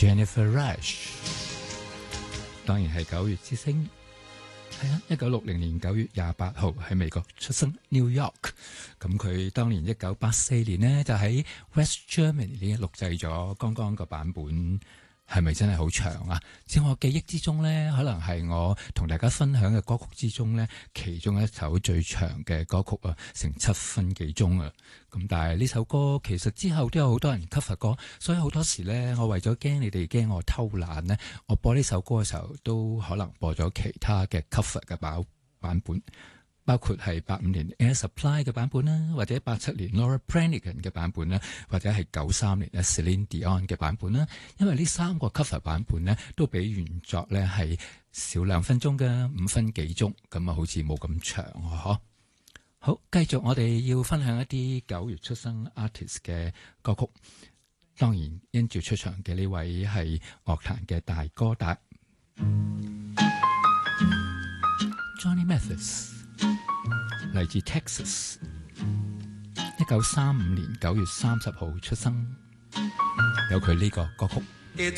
Jennifer Rush， 當然係9月之星。係啊，1960年9月28號喺美國出生 New York。咁佢當年1984年呢，就喺 West Germany 呢錄製咗剛剛個版本。係咪真係好長啊？在我記憶之中呢，可能係我同大家分享嘅歌曲之中呢，其中一首最長嘅歌曲啊，成7分幾鐘啊！咁但係呢首歌其實之後都有好多人 cover 歌，所以好多時呢，我為咗驚你哋驚我偷懶呢，我播呢首歌嘅時候都可能播咗其他嘅 cover 嘅版本。包括係85年 Air Supply 嘅版本啦，或者87年 Laura Branigan 嘅版本啦，或者係93年 Celine Dion 嘅版本啦。因為呢3個 cover 版本呢，都比原作呢係少2分鐘嘅5分幾鐘，咁啊好似冇咁長嗬。好，繼續我哋要分享一啲9月出生 artist 嘅歌曲。當然因住出場嘅呢位係樂壇嘅大哥大 Johnny Mathis。嚟自 Texas， 1935年9月30號出生，有佢呢個歌曲。